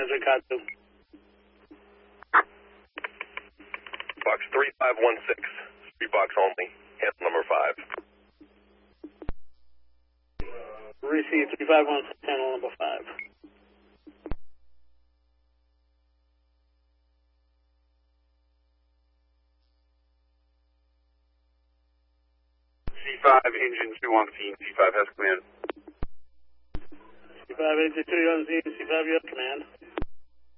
manager, Cod 2. Box 3516, street box only, handle number 5. Receive 3516, handle number 5. C5, engine 2 on scene, C5 has command. C5, engine 2 on scene, C5, you have command.